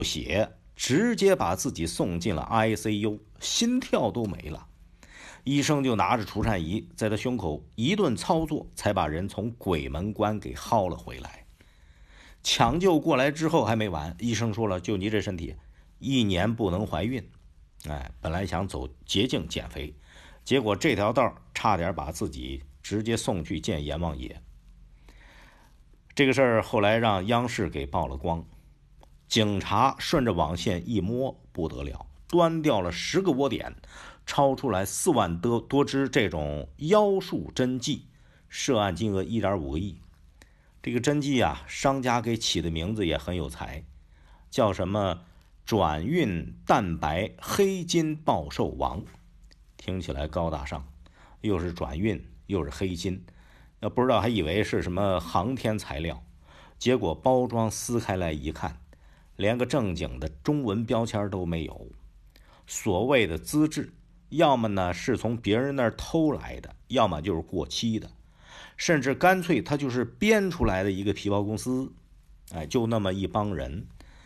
血，直接把自己送进了 ICU， 心跳都没了。医生就拿着除颤仪在他胸口一顿操作，才把人从鬼门关给薅了回来。抢救过来之后还没完，医生说了，就你这身体1年不能怀孕。本来想走捷径减肥，结果这条道差点把自己直接送去见阎王爷。这个事儿后来让央视给曝了光，警察顺着网线一摸，不得了，端掉了10个窝点，超出来4万多只这种妖术针剂，涉案金额1.5个亿。这个针剂啊，商家给起的名字也很有才，叫什么转运蛋白黑金暴瘦王，听起来高大上，又是转运又是黑金，要不知道还以为是什么航天材料，结果包装撕开来一看，连个正经的中文标签都没有。所谓的资质，要么呢是从别人那儿偷来的，要么就是过期的，甚至干脆他就是编出来的一个皮包公司。就那么一帮人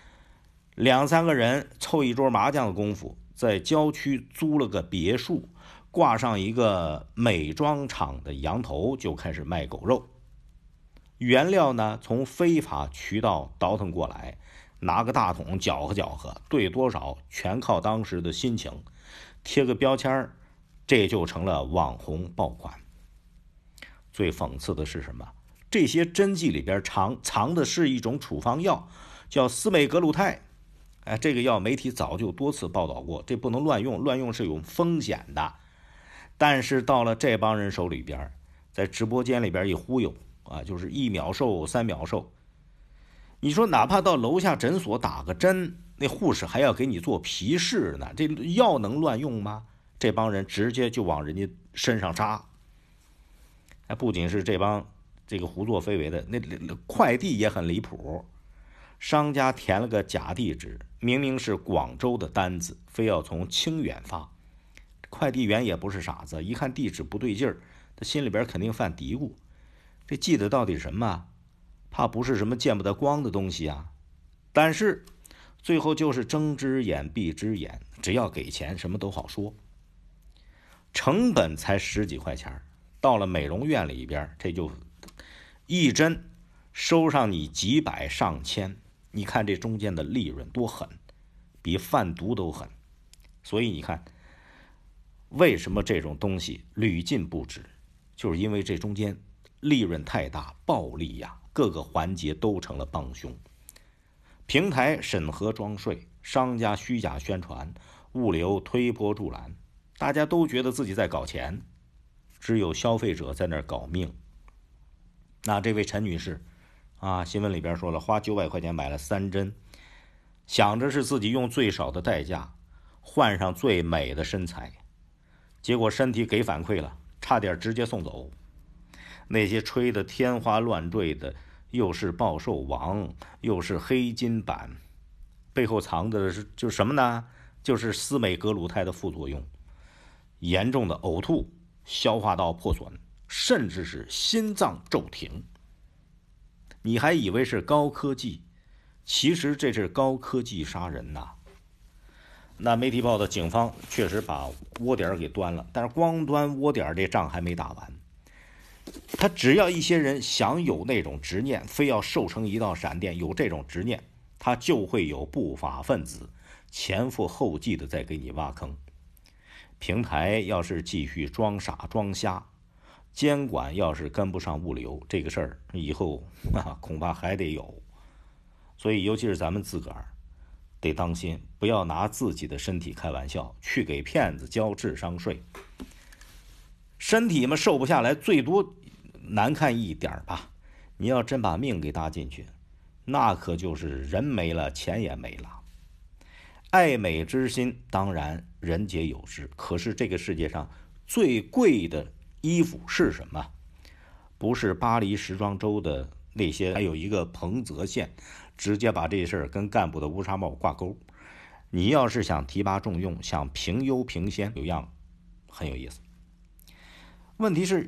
，2、3个人凑一桌麻将的功夫，在郊区租了个别墅，挂上一个美妆厂的羊头，就开始卖狗肉。原料呢从非法渠道倒腾过来，拿个大桶搅和搅和，兑多少全靠当时的心情，贴个标签，这就成了网红爆款。最讽刺的是什么？这些针剂里边藏的是一种处方药，叫司美格鲁肽。这个药媒体早就多次报道过，这不能乱用，乱用是有风险的。但是到了这帮人手里边，在直播间里边一忽悠就是1秒瘦3秒瘦。你说哪怕到楼下诊所打个针，那护士还要给你做皮试呢，这药能乱用吗？这帮人直接就往人家身上扎。不仅是这帮这个胡作非为的，那快递也很离谱。商家填了个假地址，明明是广州的单子，非要从清远发。快递员也不是傻子，一看地址不对劲儿，他心里边肯定犯嘀咕，这寄的到底什么？怕不是什么见不得光的东西啊。但是最后就是睁只眼闭只眼，只要给钱什么都好说。成本才10几块钱，到了美容院里边，这就一针收上你几百上千，你看这中间的利润多狠，比贩毒都狠。所以你看为什么这种东西屡禁不止，就是因为这中间利润太大，暴利呀，各个环节都成了帮凶。平台审核装税，商家虚假宣传，物流推波助澜，大家都觉得自己在搞钱，只有消费者在那儿搞命。那这位陈女士新闻里边说了，花900块钱买了3针，想着是自己用最少的代价换上最美的身材，结果身体给反馈了，差点直接送走。那些吹得天花乱坠的，又是暴瘦王，又是黑金版，背后藏的是就是什么呢？就是司美格鲁肽的副作用，严重的呕吐、消化道破损，甚至是心脏骤停。你还以为是高科技，其实这是高科技杀人呐。那媒体报的警方确实把窝点给端了，但是光端窝点这仗还没打完。他只要一些人想有那种执念，非要瘦成一道闪电，有这种执念，他就会有不法分子前赴后继的在给你挖坑。平台要是继续装傻装瞎，监管要是跟不上物流，这个事儿以后恐怕还得有。所以尤其是咱们自个儿得当心，不要拿自己的身体开玩笑，去给骗子交智商税。身体嘛瘦不下来，最多难看一点吧，你要真把命给搭进去，那可就是人没了，钱也没了。爱美之心当然人皆有之，可是这个世界上最贵的衣服是什么？不是巴黎时装周的那些，还有一个彭泽县直接把这事儿跟干部的乌纱帽挂钩。你要是想提拔重用，想平优平先，有样很有意思。问题是